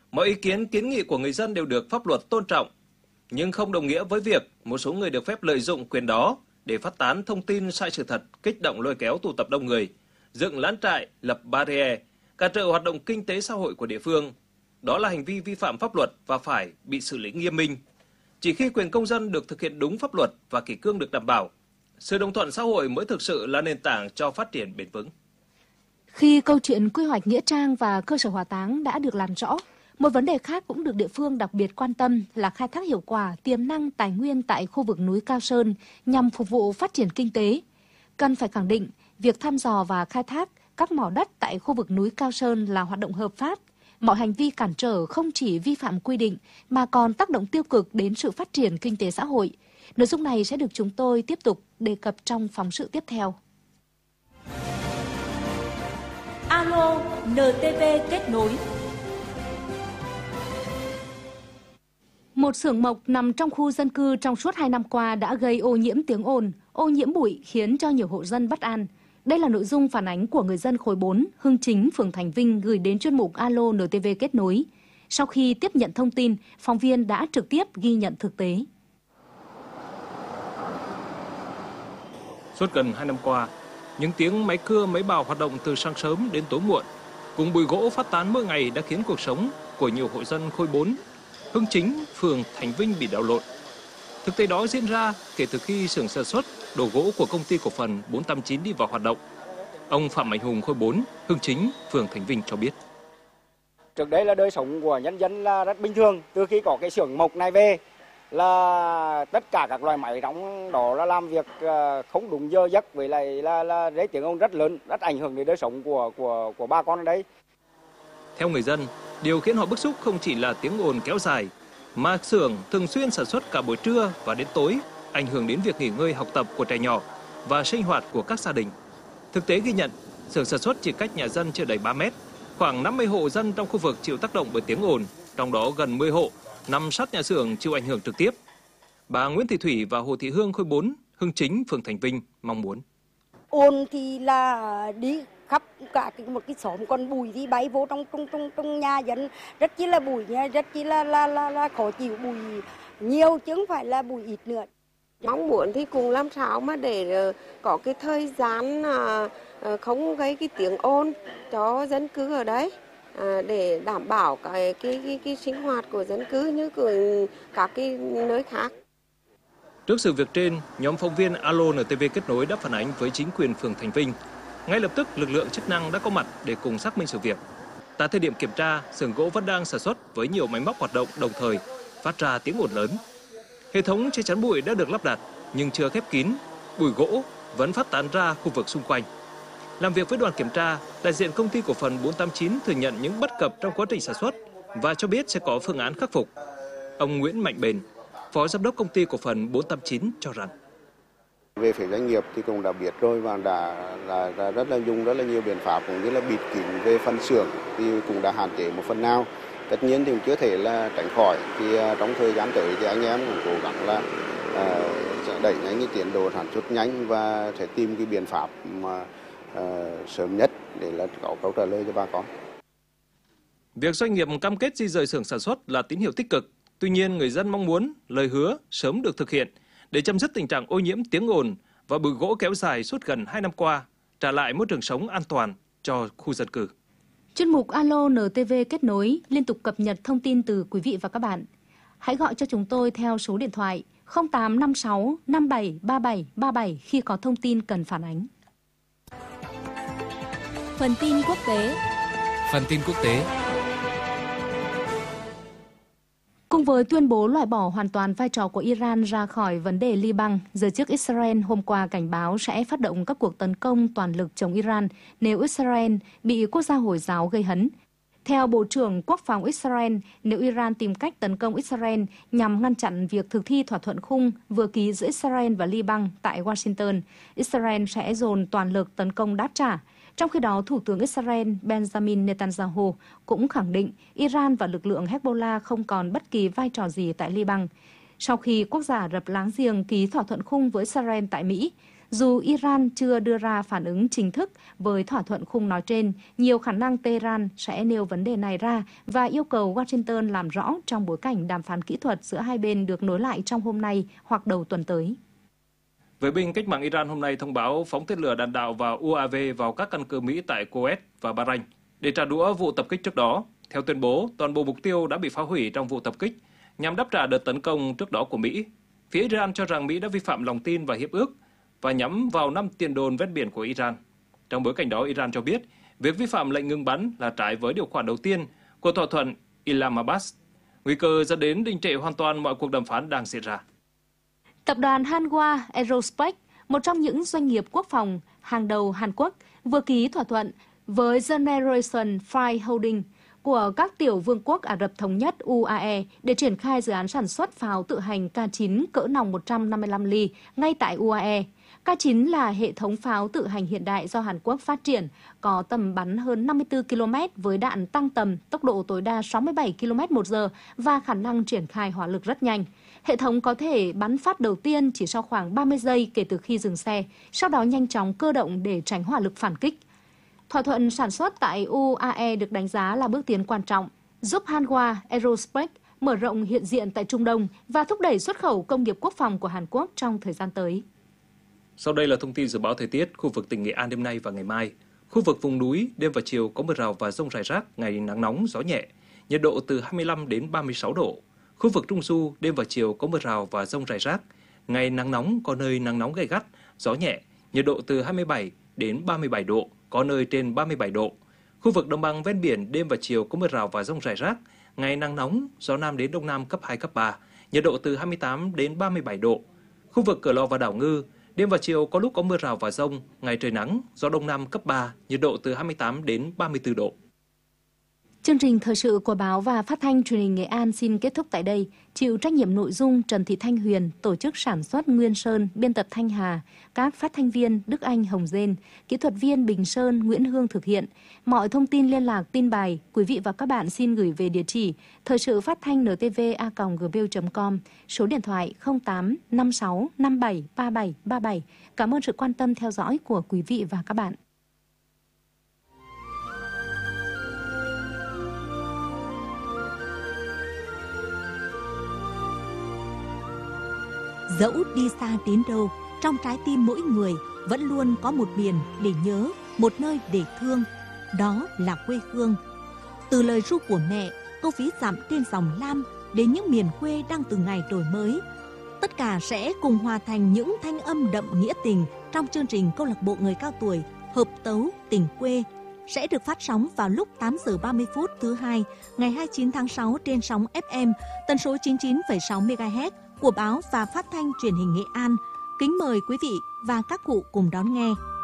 Mọi ý kiến, kiến nghị của người dân đều được pháp luật tôn trọng, nhưng không đồng nghĩa với việc một số người được phép lợi dụng quyền đó để phát tán thông tin sai sự thật, kích động lôi kéo tụ tập đông người, dựng lán trại, lập barrier, cản trở hoạt động kinh tế xã hội của địa phương. Đó là hành vi vi phạm pháp luật và phải bị xử lý nghiêm minh. Chỉ khi quyền công dân được thực hiện đúng pháp luật và kỷ cương được đảm bảo, sự đồng thuận xã hội mới thực sự là nền tảng cho phát triển bền vững. Khi câu chuyện quy hoạch nghĩa trang và cơ sở hỏa táng đã được làm rõ, một vấn đề khác cũng được địa phương đặc biệt quan tâm là khai thác hiệu quả tiềm năng tài nguyên tại khu vực núi Cao Sơn nhằm phục vụ phát triển kinh tế. Cần phải khẳng định, việc thăm dò và khai thác các mỏ đất tại khu vực núi Cao Sơn là hoạt động hợp pháp. Mọi hành vi cản trở không chỉ vi phạm quy định mà còn tác động tiêu cực đến sự phát triển kinh tế xã hội. Nội dung này sẽ được chúng tôi tiếp tục đề cập trong phóng sự tiếp theo. Alo NTV kết nối. Một xưởng mộc nằm trong khu dân cư trong suốt 2 năm qua đã gây ô nhiễm tiếng ồn, ô nhiễm bụi khiến cho nhiều hộ dân bất an. Đây là nội dung phản ánh của người dân khối 4, Hưng Chính, phường Thành Vinh gửi đến chuyên mục Alo NTV kết nối. Sau khi tiếp nhận thông tin, phóng viên đã trực tiếp ghi nhận thực tế. Suốt gần 2 năm qua, những tiếng máy cưa, máy bào hoạt động từ sáng sớm đến tối muộn, cùng bụi gỗ phát tán mỗi ngày đã khiến cuộc sống của nhiều hộ dân khối 4, Hưng Chính, phường Thành Vinh bị đảo lộn. Thực tế đó diễn ra kể từ khi xưởng sản xuất đồ gỗ của công ty cổ phần 489 đi vào hoạt động. Ông Phạm Mạnh Hùng, khối 4, Hưng Chính, phường Thành Vinh cho biết. Trước đây là đời sống của nhân dân là rất bình thường. Từ khi có cái xưởng mộc này về là tất cả các loại máy trong đó là làm việc không đúng giờ giấc, với lại là gây tiếng ồn rất lớn, rất ảnh hưởng đến đời sống của bà con ở đây. Theo người dân, điều khiến họ bức xúc không chỉ là tiếng ồn kéo dài, mà xưởng thường xuyên sản xuất cả buổi trưa và đến tối, ảnh hưởng đến việc nghỉ ngơi học tập của trẻ nhỏ và sinh hoạt của các gia đình. Thực tế ghi nhận, xưởng sản xuất chỉ cách nhà dân chưa đầy 3 mét, khoảng 50 hộ dân trong khu vực chịu tác động bởi tiếng ồn, trong đó gần 10 hộ nằm sát nhà xưởng chịu ảnh hưởng trực tiếp. Bà Nguyễn Thị Thủy và Hồ Thị Hương, khối 4, Hưng Chính, phường Thành Vinh mong muốn. Ồn thì là đi khắp cả một cái xóm, còn bụi thì bay vô trong nhà dân, rất chỉ là bụi nha, rất chỉ là khó chịu, bụi nhiều chứ không phải là bụi ít nữa. Mong muốn thì cùng làm sao mà để có cái thời gian không gây cái tiếng ồn cho dân cư ở đấy, để đảm bảo cái sinh hoạt của dân cư như của các cái nơi khác. Trước sự việc trên, nhóm phóng viên Alo NTV kết nối đã phản ánh với chính quyền phường Thành Vinh. Ngay lập tức, lực lượng chức năng đã có mặt để cùng xác minh sự việc. Tại thời điểm kiểm tra, xưởng gỗ vẫn đang sản xuất với nhiều máy móc hoạt động đồng thời, phát ra tiếng ồn lớn. Hệ thống che chắn bụi đã được lắp đặt nhưng chưa khép kín, bụi gỗ vẫn phát tán ra khu vực xung quanh. Làm việc với đoàn kiểm tra, đại diện công ty cổ phần 489 thừa nhận những bất cập trong quá trình sản xuất và cho biết sẽ có phương án khắc phục. Ông Nguyễn Mạnh Bền, Phó Giám đốc công ty cổ phần 489 cho rằng về phía doanh nghiệp thì cũng đã biết rồi và đã rất là dùng rất là nhiều biện pháp, cũng như là bịt kín về phân xưởng thì cũng đã hạn chế một phần nào. Tất nhiên thì cũng chưa thể là tránh khỏi, thì trong thời gian tới thì anh em cũng cố gắng là sẽ đẩy nhanh cái tiến độ sản xuất nhanh và sẽ tìm cái biện pháp mà sớm nhất để là có câu trả lời cho bà con. Việc doanh nghiệp cam kết di rời xưởng sản xuất là tín hiệu tích cực. Tuy nhiên, người dân mong muốn lời hứa sớm được thực hiện để chấm dứt tình trạng ô nhiễm tiếng ồn và bụi gỗ kéo dài suốt gần 2 năm qua, trả lại môi trường sống an toàn cho khu dân cư. Chuyên mục Alo NTV kết nối liên tục cập nhật thông tin từ quý vị và các bạn. Hãy gọi cho chúng tôi theo số điện thoại 0856 57 37 37 khi có thông tin cần phản ánh. Phần tin quốc tế. Cùng với tuyên bố loại bỏ hoàn toàn vai trò của Iran ra khỏi vấn đề Liban, giới chức Israel hôm qua cảnh báo sẽ phát động các cuộc tấn công toàn lực chống Iran nếu Israel bị quốc gia Hồi giáo gây hấn. Theo Bộ trưởng Quốc phòng Israel, nếu Iran tìm cách tấn công Israel nhằm ngăn chặn việc thực thi thỏa thuận khung vừa ký giữa Israel và Liban tại Washington, Israel sẽ dồn toàn lực tấn công đáp trả. Trong khi đó, Thủ tướng Israel Benjamin Netanyahu cũng khẳng định Iran và lực lượng Hezbollah không còn bất kỳ vai trò gì tại Liban. Sau khi quốc gia Ả Rập láng giềng ký thỏa thuận khung với Israel tại Mỹ, Dù Iran chưa đưa ra phản ứng chính thức với thỏa thuận khung nói trên, nhiều khả năng Tehran sẽ nêu vấn đề này ra và yêu cầu Washington làm rõ trong bối cảnh đàm phán kỹ thuật giữa hai bên được nối lại trong hôm nay hoặc đầu tuần tới. Vệ binh cách mạng Iran hôm nay thông báo phóng tên lửa đạn đạo và UAV vào các căn cứ Mỹ tại Kuwait và Bahrain để trả đũa vụ tập kích trước đó. Theo tuyên bố, toàn bộ mục tiêu đã bị phá hủy trong vụ tập kích nhằm đáp trả đợt tấn công trước đó của Mỹ. Phía Iran cho rằng Mỹ đã vi phạm lòng tin và hiệp ước và nhắm vào 5 tiền đồn ven biển của Iran. Trong bối cảnh đó, Iran cho biết việc vi phạm lệnh ngừng bắn là trái với điều khoản đầu tiên của thỏa thuận Islamabad, nguy cơ dẫn đến đình trệ hoàn toàn mọi cuộc đàm phán đang diễn ra. Tập đoàn Hanwha Aerospace, một trong những doanh nghiệp quốc phòng hàng đầu Hàn Quốc, vừa ký thỏa thuận với Generation Fire Holding của các tiểu vương quốc Ả Rập Thống Nhất UAE để triển khai dự án sản xuất pháo tự hành K9 cỡ nòng 155 ly ngay tại UAE. K9 là hệ thống pháo tự hành hiện đại do Hàn Quốc phát triển, có tầm bắn hơn 54 km với đạn tăng tầm, tốc độ tối đa 67 km/h và khả năng triển khai hỏa lực rất nhanh. Hệ thống có thể bắn phát đầu tiên chỉ sau khoảng 30 giây kể từ khi dừng xe, sau đó nhanh chóng cơ động để tránh hỏa lực phản kích. Thỏa thuận sản xuất tại UAE được đánh giá là bước tiến quan trọng, giúp Hanwha Aerospace mở rộng hiện diện tại Trung Đông và thúc đẩy xuất khẩu công nghiệp quốc phòng của Hàn Quốc trong thời gian tới. Sau đây là thông tin dự báo thời tiết khu vực tỉnh Nghệ An đêm nay và ngày mai. Khu vực vùng núi, đêm và chiều có mưa rào và dông rải rác, ngày nắng nóng, gió nhẹ, nhiệt độ từ 25 đến 36 độ. Khu vực Trung Du, đêm và chiều có mưa rào và dông rải rác, ngày nắng nóng, có nơi nắng nóng gay gắt, gió nhẹ, nhiệt độ từ 27 đến 37 độ, có nơi trên 37 độ. Khu vực đồng bằng ven biển, đêm và chiều có mưa rào và dông rải rác, ngày nắng nóng, gió Nam đến Đông Nam cấp 2, cấp 3, nhiệt độ từ 28 đến 37 độ. Khu vực Cửa Lò và Đảo Ngư, đêm và chiều có lúc có mưa rào và dông, ngày trời nắng, gió Đông Nam cấp 3, nhiệt độ từ 28 đến 34 độ. Chương trình thời sự của báo và phát thanh truyền hình Nghệ An xin kết thúc tại đây. Chịu trách nhiệm nội dung Trần Thị Thanh Huyền, tổ chức sản xuất Nguyên Sơn, biên tập Thanh Hà, các phát thanh viên Đức Anh, Hồng Dên, kỹ thuật viên Bình Sơn, Nguyễn Hương thực hiện. Mọi thông tin liên lạc, tin bài, quý vị và các bạn xin gửi về địa chỉ thời sự phát thanh ntv@gmail.com, số điện thoại 08 56 57 37 37. Cảm ơn sự quan tâm theo dõi của quý vị và các bạn. Dẫu đi xa đến đâu, trong trái tim mỗi người vẫn luôn có một miền để nhớ, một nơi để thương. Đó là quê hương. Từ lời ru của mẹ, câu ví dặm trên dòng Lam đến những miền quê đang từng ngày đổi mới. Tất cả sẽ cùng hòa thành những thanh âm đậm nghĩa tình trong chương trình câu lạc bộ người cao tuổi Hợp tấu tình quê sẽ được phát sóng vào lúc 8 giờ 30 phút thứ hai ngày 29 tháng 6 trên sóng FM tần số 99,6 MHz của báo và phát thanh truyền hình Nghệ An. Kính mời quý vị và các cụ cùng đón nghe.